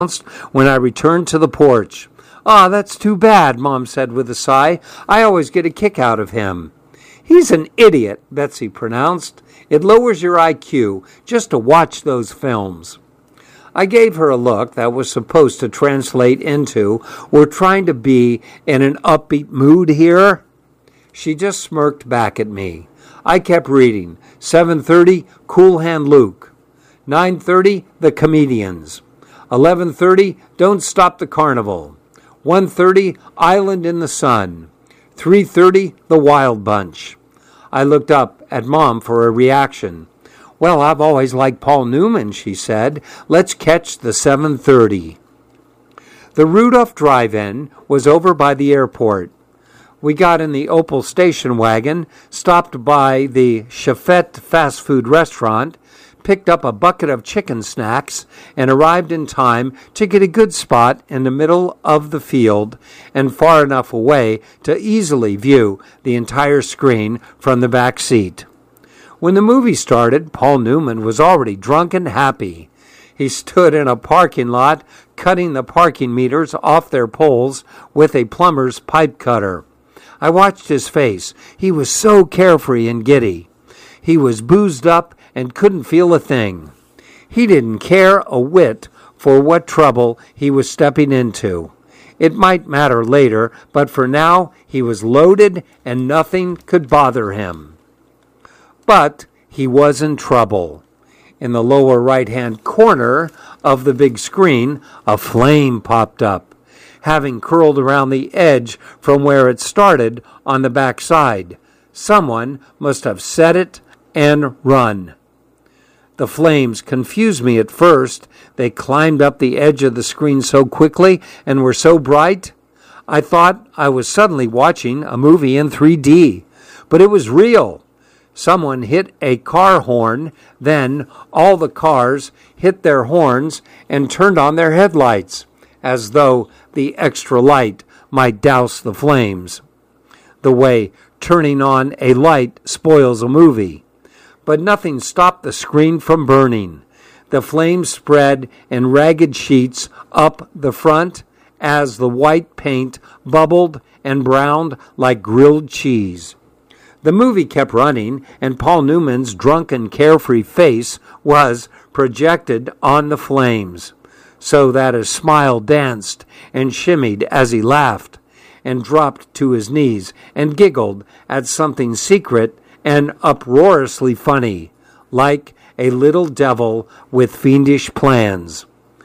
when I returned to the porch. "Ah, that's too bad," Mom said with a sigh. "I always get a kick out of him." "He's an idiot," Betsy pronounced. "It lowers your IQ just to watch those films." I gave her a look that was supposed to translate into, "We're trying to be in an upbeat mood here." She just smirked back at me. I kept reading. 7:30, Cool Hand Luke. 9:30, The Comedians. 11:30, Don't Stop the Carnival. 1:30, Island in the Sun. 3:30, The Wild Bunch. I looked up at Mom for a reaction. "Well, I've always liked Paul Newman," she said. "Let's catch the 7:30. The Rudolph Drive-In was over by the airport. We got in the Opal station wagon, stopped by the Chefette fast food restaurant, picked up a bucket of chicken snacks, and arrived in time to get a good spot in the middle of the field and far enough away to easily view the entire screen from the back seat. When the movie started, Paul Newman was already drunk and happy. He stood in a parking lot, cutting the parking meters off their poles with a plumber's pipe cutter. I watched his face. He was so carefree and giddy. He was boozed up and couldn't feel a thing. He didn't care a whit for what trouble he was stepping into. It might matter later, but for now he was loaded and nothing could bother him. But he was in trouble. In the lower right-hand corner of the big screen, a flame popped up, having curled around the edge from where it started on the back side. Someone must have set it and run. The flames confused me at first. They climbed up the edge of the screen so quickly and were so bright. I thought I was suddenly watching a movie in 3D, but it was real. Someone hit a car horn, then all the cars hit their horns and turned on their headlights, as though the extra light might douse the flames, the way turning on a light spoils a movie. But nothing stopped the screen from burning. The flames spread in ragged sheets up the front as the white paint bubbled and browned like grilled cheese. The movie kept running, and Paul Newman's drunken, carefree face was projected on the flames, so that his smile danced and shimmied as he laughed and dropped to his knees and giggled at something secret and uproariously funny, like a little devil with fiendish plans.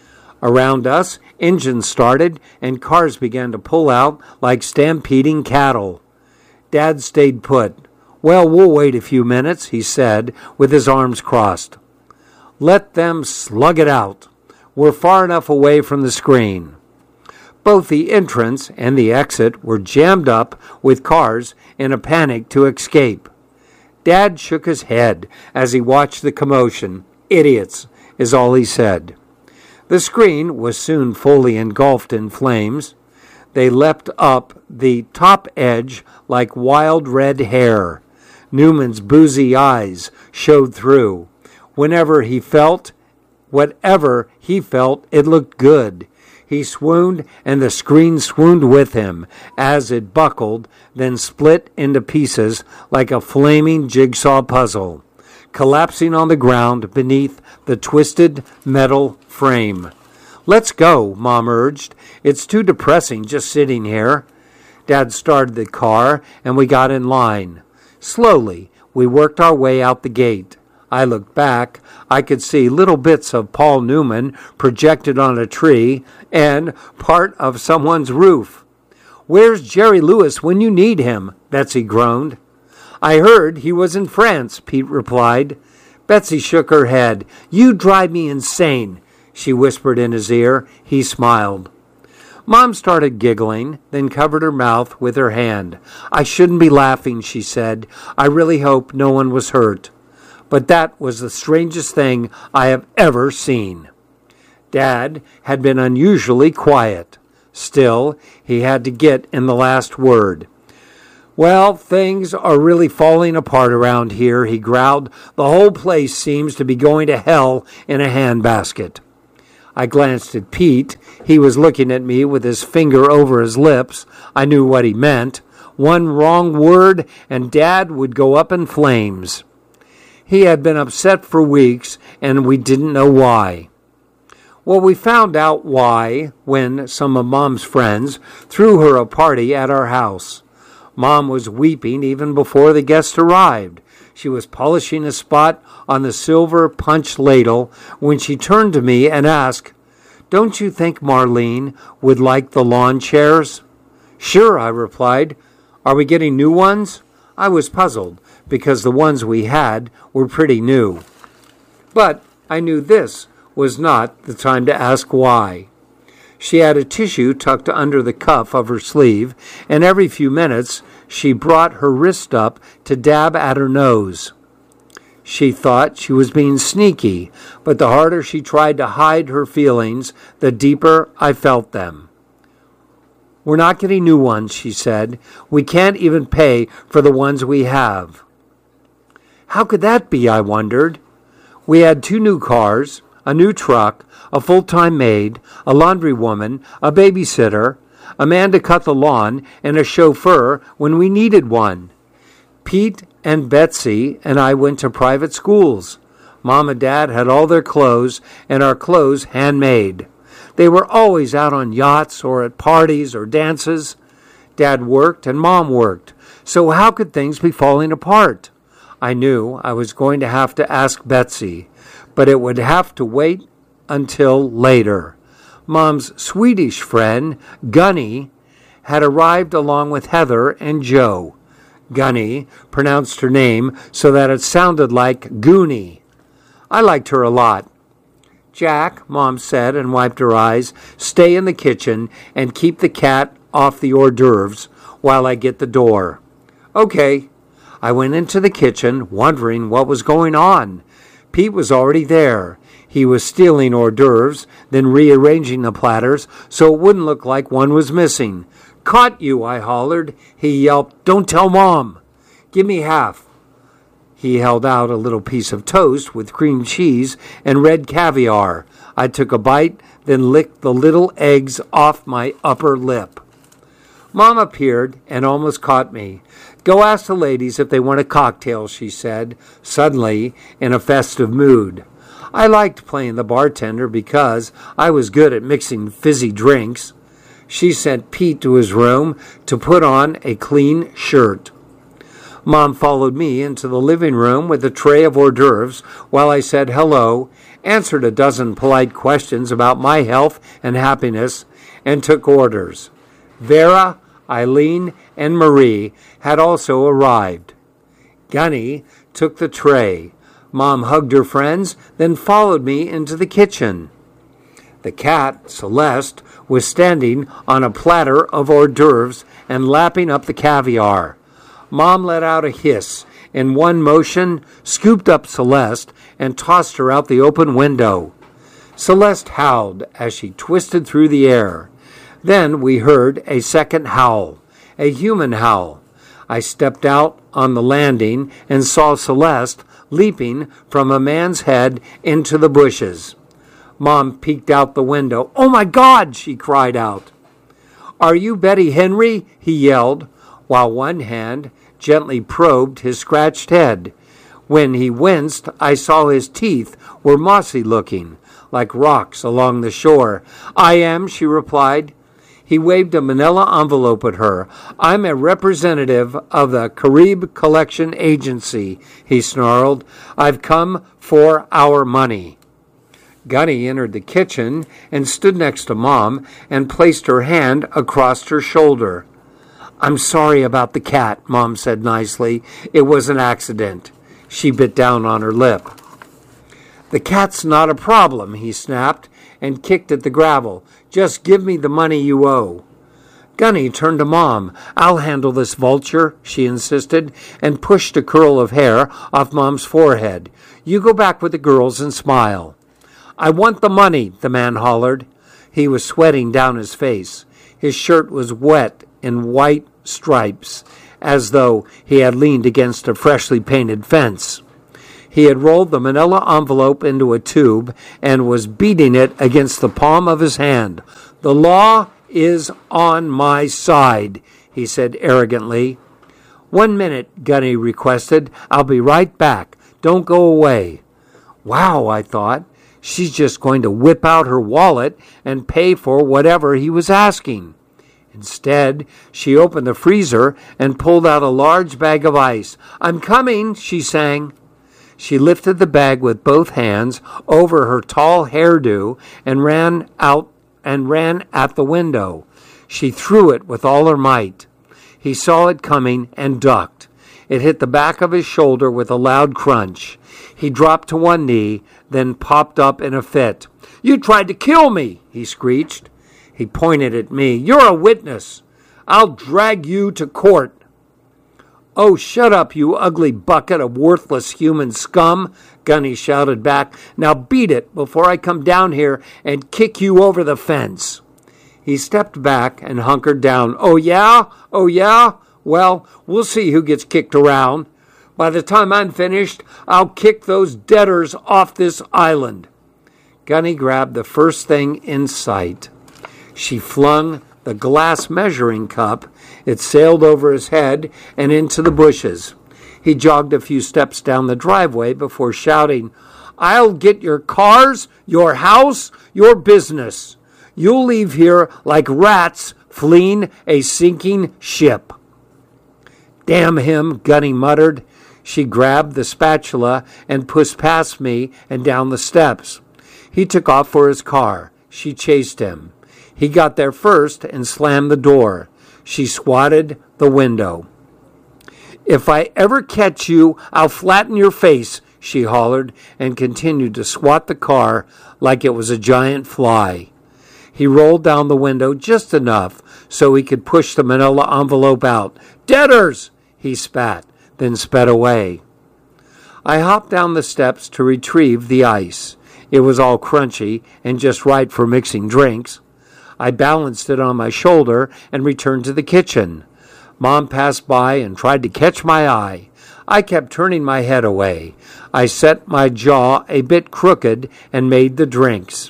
Around us, engines started and cars began to pull out like stampeding cattle. Dad stayed put. "Well, we'll wait a few minutes," he said with his arms crossed. "Let them slug it out. We're far enough away from the screen." Both the entrance and the exit were jammed up with cars in a panic to escape. Dad shook his head as he watched the commotion. "Idiots," is all he said. The screen was soon fully engulfed in flames. They leapt up the top edge like wild red hair. Newman's boozy eyes showed through. Whatever he felt, it looked good. He swooned, and the screen swooned with him as it buckled, then split into pieces like a flaming jigsaw puzzle, collapsing on the ground beneath the twisted metal frame. "Let's go," Mom urged. "It's too depressing just sitting here." Dad started the car, and we got in line. Slowly, we worked our way out the gate. I looked back. I could see little bits of Paul Newman projected on a tree and part of someone's roof. "Where's Jerry Lewis when you need him?" Betsy groaned. "I heard he was in France," Pete replied. Betsy shook her head. "You drive me insane," she whispered in his ear. He smiled. Mom started giggling, then covered her mouth with her hand. "I shouldn't be laughing," she said. "I really hope no one was hurt. But that was the strangest thing I have ever seen." Dad had been unusually quiet. Still, he had to get in the last word. "Well, things are really falling apart around here," he growled. "The whole place seems to be going to hell in a handbasket." I glanced at Pete. He was looking at me with his finger over his lips. I knew what he meant. One wrong word and Dad would go up in flames. He had been upset for weeks, and we didn't know why. Well, we found out why when some of Mom's friends threw her a party at our house. Mom was weeping even before the guests arrived. She was polishing a spot on the silver punch ladle when she turned to me and asked, "Don't you think Marlene would like the lawn chairs?" "Sure," I replied. "Are we getting new ones?" I was puzzled because the ones we had were pretty new. But I knew this was not the time to ask why. She had a tissue tucked under the cuff of her sleeve, and every few minutes she brought her wrist up to dab at her nose. She thought she was being sneaky, but the harder she tried to hide her feelings, the deeper I felt them. "We're not getting new ones," she said. "We can't even pay for the ones we have." How could that be, I wondered. We had 2 new cars, a new truck, a full-time maid, a laundry woman, a babysitter, a man to cut the lawn, and a chauffeur when we needed one. Pete and Betsy and I went to private schools. Mom and Dad had all their clothes, and our clothes handmade. They were always out on yachts or at parties or dances. Dad worked and Mom worked. So how could things be falling apart? I knew I was going to have to ask Betsy, but it would have to wait until later. Mom's Swedish friend, Gunny, had arrived along with Heather and Joe. Gunny pronounced her name so that it sounded like Goonie. I liked her a lot. "Jack," Mom said and wiped her eyes, "stay in the kitchen and keep the cat off the hors d'oeuvres while I get the door." "Okay." I went into the kitchen, wondering what was going on. Pete was already there. He was stealing hors d'oeuvres, then rearranging the platters so it wouldn't look like one was missing. "Caught you," I hollered. He yelped, "Don't tell Mom." "Give me half." He held out a little piece of toast with cream cheese and red caviar. I took a bite, then licked the little eggs off my upper lip. Mom appeared and almost caught me. "Go ask the ladies if they want a cocktail," she said, suddenly in a festive mood. I liked playing the bartender because I was good at mixing fizzy drinks. She sent Pete to his room to put on a clean shirt. Mom followed me into the living room with a tray of hors d'oeuvres while I said hello, answered a dozen polite questions about my health and happiness, and took orders. Vera, Eileen, and Marie had also arrived. Gunny took the tray. Mom hugged her friends, then followed me into the kitchen. The cat, Celeste, was standing on a platter of hors d'oeuvres and lapping up the caviar. Mom let out a hiss, in one motion, scooped up Celeste and tossed her out the open window. Celeste howled as she twisted through the air. Then we heard a second howl, a human howl. I stepped out on the landing and saw Celeste leaping from a man's head into the bushes. Mom peeked out the window. "Oh, my God!" she cried out. "Are you Betty Henry?" he yelled, while one hand gently probed his scratched head. When he winced, I saw his teeth were mossy-looking, like rocks along the shore. "I am," she replied. He waved a manila envelope at her. "I'm a representative of the Carib Collection Agency," he snarled. "I've come for our money." Gunny entered the kitchen and stood next to Mom and placed her hand across her shoulder. "I'm sorry about the cat," Mom said nicely. "It was an accident." She bit down on her lip. "The cat's not a problem," he snapped and kicked at the gravel. "Just give me the money you owe." Gunny turned to Mom. "I'll handle this vulture," she insisted, and pushed a curl of hair off Mom's forehead. "You go back with the girls and smile." "I want the money," the man hollered. He was sweating down his face. His shirt was wet in white stripes, as though he had leaned against a freshly painted fence. He had rolled the manila envelope into a tube and was beating it against the palm of his hand. "The law is on my side," he said arrogantly. "1 minute," Gunny requested. "I'll be right back. Don't go away." Wow, I thought. She's just going to whip out her wallet and pay for whatever he was asking. Instead, she opened the freezer and pulled out a large bag of ice. "I'm coming," she sang. She lifted the bag with both hands over her tall hairdo and ran at the window. She threw it with all her might. He saw it coming and ducked. It hit the back of his shoulder with a loud crunch. He dropped to one knee, then popped up in a fit. "You tried to kill me," he screeched. He pointed at me. "You're a witness. I'll drag you to court." "Oh, shut up, you ugly bucket of worthless human scum," Gunny shouted back. "Now beat it before I come down here and kick you over the fence." He stepped back and hunkered down. "Oh, yeah? Oh, yeah? Well, we'll see who gets kicked around. By the time I'm finished, I'll kick those debtors off this island." Gunny grabbed the first thing in sight. She flung the glass measuring cup. It sailed over his head and into the bushes. He jogged a few steps down the driveway before shouting, "I'll get your cars, your house, your business. You'll leave here like rats fleeing a sinking ship." "Damn him," Gunny muttered. She grabbed the spatula and pushed past me and down the steps. He took off for his car. She chased him. He got there first and slammed the door. She swatted the window. "If I ever catch you, I'll flatten your face," she hollered, and continued to swat the car like it was a giant fly. He rolled down the window just enough so he could push the manila envelope out. "Debtors!" he spat, then sped away. I hopped down the steps to retrieve the ice. It was all crunchy and just right for mixing drinks. I balanced it on my shoulder and returned to the kitchen. Mom passed by and tried to catch my eye. I kept turning my head away. I set my jaw a bit crooked and made the drinks.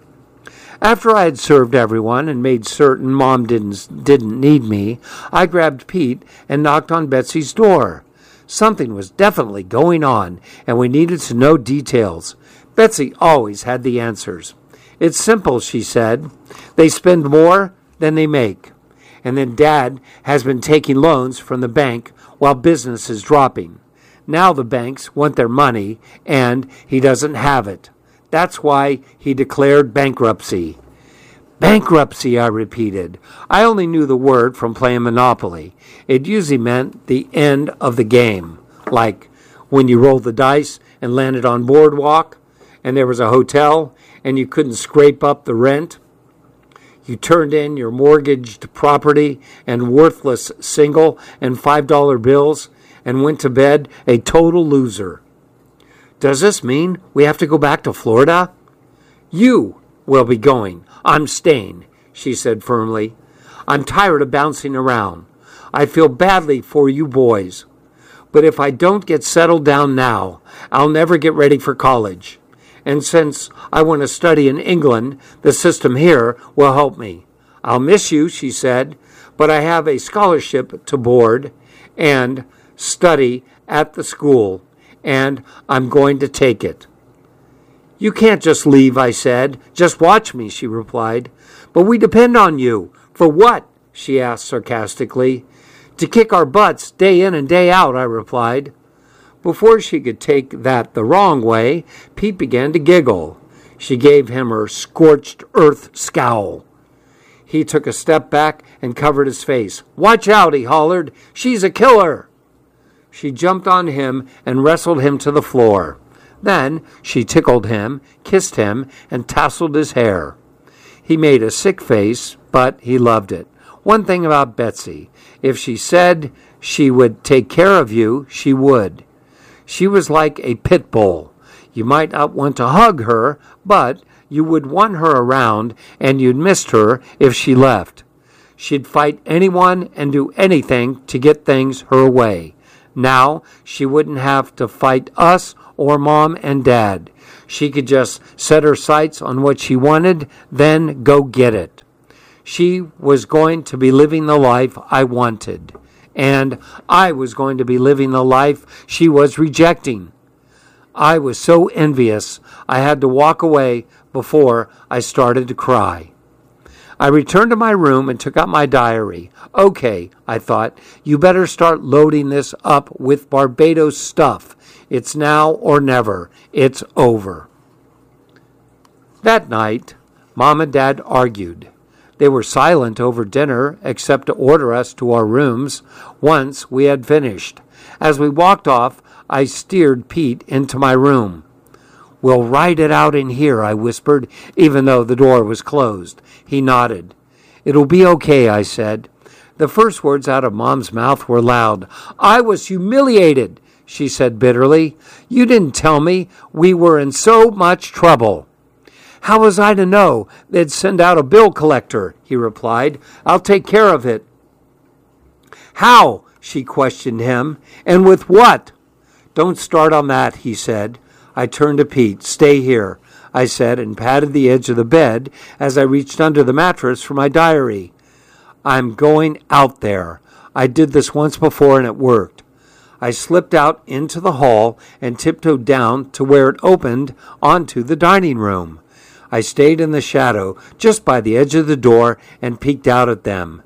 After I had served everyone and made certain Mom didn't need me, I grabbed Pete and knocked on Betsy's door. Something was definitely going on, and we needed to know details. Betsy always had the answers. "It's simple," she said. "They spend more than they make. And then Dad has been taking loans from the bank while business is dropping. Now the banks want their money, and he doesn't have it. That's why he declared bankruptcy." "Bankruptcy," I repeated. I only knew the word from playing Monopoly. It usually meant the end of the game, like when you rolled the dice and landed on Boardwalk, and there was a hotel, and you couldn't scrape up the rent. You turned in your mortgaged property and worthless single and $5 bills and went to bed a total loser. "Does this mean we have to go back to Florida?" "You will be going. I'm staying," she said firmly. "I'm tired of bouncing around. I feel badly for you boys. But if I don't get settled down now, I'll never get ready for college. And since I want to study in England, the system here will help me. I'll miss you," she said, "but I have a scholarship to board and study at the school, and I'm going to take it." "You can't just leave," I said. "Just watch me," she replied. "But we depend on you." "For what?" she asked sarcastically. "To kick our butts day in and day out," I replied. Before she could take that the wrong way, Pete began to giggle. She gave him her scorched earth scowl. He took a step back and covered his face. "Watch out," he hollered. "She's a killer." She jumped on him and wrestled him to the floor. Then she tickled him, kissed him, and tousled his hair. He made a sick face, but he loved it. One thing about Betsy, if she said she would take care of you, she would. She was like a pit bull. You might not want to hug her, but you would want her around, and you'd miss her if she left. She'd fight anyone and do anything to get things her way. Now she wouldn't have to fight us or Mom and Dad. She could just set her sights on what she wanted, then go get it. She was going to be living the life I wanted, and I was going to be living the life she was rejecting. I was so envious, I had to walk away before I started to cry. I returned to my room and took out my diary. Okay, I thought, you better start loading this up with Barbados stuff. It's now or never. It's over. That night, Mom and Dad argued. They were silent over dinner, except to order us to our rooms once we had finished. As we walked off, I steered Pete into my room. We'll write it out in here, I whispered, even though the door was closed. He nodded. It'll be okay, I said. The first words out of Mom's mouth were loud. I was humiliated, she said bitterly. You didn't tell me we were in so much trouble. How was I to know they'd send out a bill collector? He replied. I'll take care of it. How? She questioned him. And with what? Don't start on that, he said. I turned to Pete. Stay here, I said, and patted the edge of the bed as I reached under the mattress for my diary. I'm going out there. I did this once before and it worked. I slipped out into the hall and tiptoed down to where it opened onto the dining room. I stayed in the shadow just by the edge of the door and peeked out at them.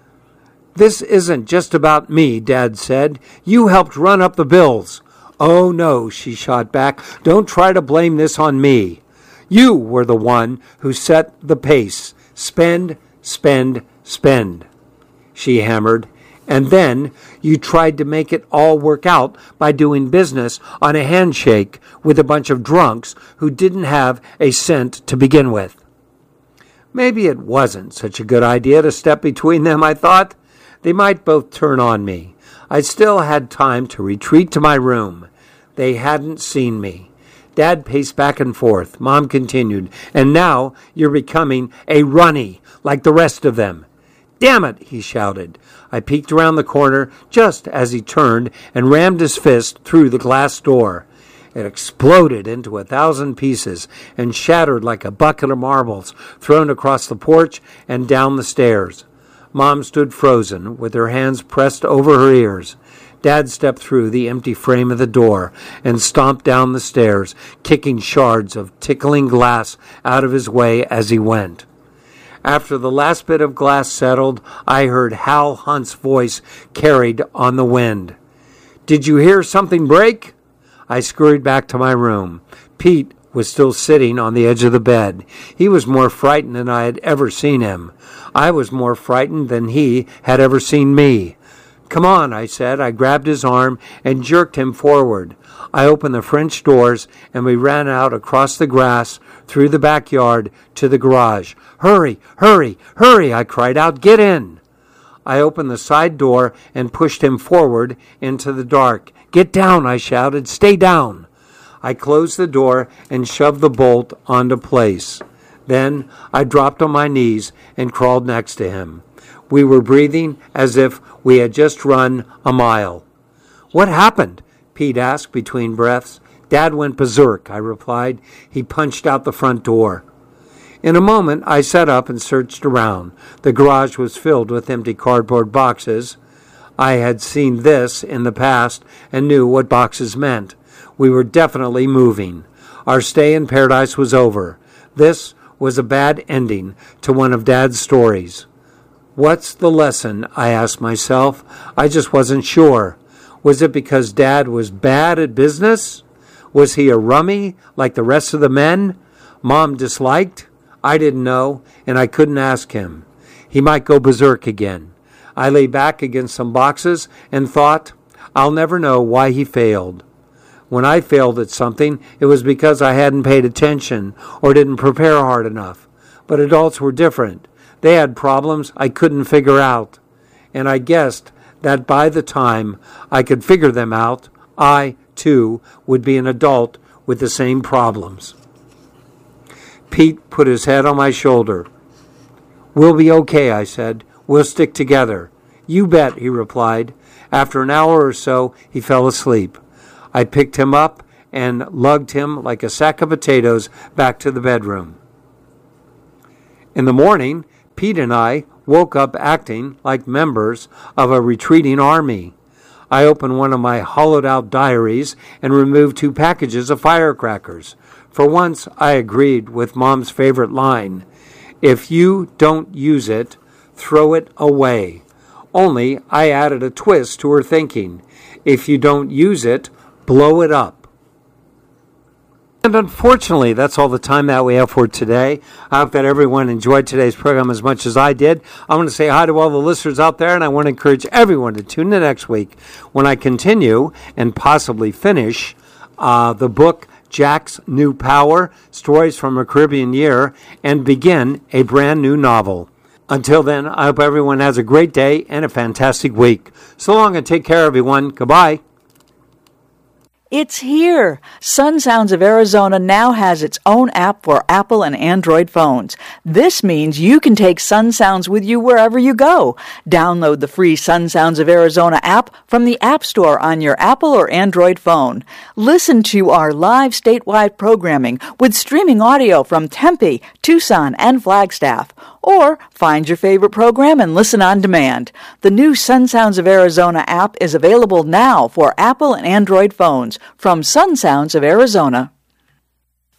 This isn't just about me, Dad said. You helped run up the bills. Oh, no, she shot back. Don't try to blame this on me. You were the one who set the pace. Spend, spend, spend, she hammered. And then you tried to make it all work out by doing business on a handshake with a bunch of drunks who didn't have a cent to begin with. Maybe it wasn't such a good idea to step between them, I thought. They might both turn on me. I still had time to retreat to my room. They hadn't seen me. Dad paced back and forth. Mom continued, and now you're becoming a runny like the rest of them. Damn it, he shouted. I peeked around the corner just as he turned and rammed his fist through the glass door. It exploded into 1,000 pieces and shattered like a bucket of marbles thrown across the porch and down the stairs. Mom stood frozen, with her hands pressed over her ears. Dad stepped through the empty frame of the door and stomped down the stairs, kicking shards of tickling glass out of his way as he went. After the last bit of glass settled, I heard Hal Hunt's voice carried on the wind. Did you hear something break? I scurried back to my room. Pete was still sitting on the edge of the bed. He was more frightened than I had ever seen him. I was more frightened than he had ever seen me. Come on, I said. I grabbed his arm and jerked him forward. I opened the French doors and we ran out across the grass, through the backyard, to the garage. Hurry, hurry, hurry, I cried out. Get in. I opened the side door and pushed him forward into the dark. Get down, I shouted. Stay down. I closed the door and shoved the bolt onto place. Then I dropped on my knees and crawled next to him. We were breathing as if we had just run a mile. What happened? Pete asked between breaths. Dad went berserk, I replied. He punched out the front door. In a moment, I sat up and searched around. The garage was filled with empty cardboard boxes. I had seen this in the past and knew what boxes meant. We were definitely moving. Our stay in paradise was over. This was a bad ending to one of Dad's stories. What's the lesson? I asked myself. I just wasn't sure. Was it because Dad was bad at business? Was he a rummy like the rest of the men Mom disliked? I didn't know, and I couldn't ask him. He might go berserk again. I lay back against some boxes and thought, I'll never know why he failed. When I failed at something, it was because I hadn't paid attention or didn't prepare hard enough. But adults were different. They had problems I couldn't figure out. And I guessed that by the time I could figure them out, I, too, would be an adult with the same problems. Pete put his head on my shoulder. We'll be okay, I said. We'll stick together. You bet, he replied. After an hour or so, he fell asleep. I picked him up and lugged him like a sack of potatoes back to the bedroom. In the morning, Pete and I woke up acting like members of a retreating army. I opened one of my hollowed-out diaries and removed 2 packages of firecrackers. For once, I agreed with Mom's favorite line, "If you don't use it, throw it away." Only I added a twist to her thinking. If you don't use it, blow it up. And unfortunately, that's all the time that we have for today. I hope that everyone enjoyed today's program as much as I did. I want to say hi to all the listeners out there, and I want to encourage everyone to tune in next week when I continue and possibly finish the book Jack's New Power, Stories from a Caribbean Year, and begin a brand new novel. Until then, I hope everyone has a great day and a fantastic week. So long and take care, everyone. Goodbye. It's here! Sun Sounds of Arizona now has its own app for Apple and Android phones. This means you can take Sun Sounds with you wherever you go. Download the free Sun Sounds of Arizona app from the App Store on your Apple or Android phone. Listen to our live statewide programming with streaming audio from Tempe, Tucson, and Flagstaff. Or find your favorite program and listen on demand. The new Sun Sounds of Arizona app is available now for Apple and Android phones from Sun Sounds of Arizona.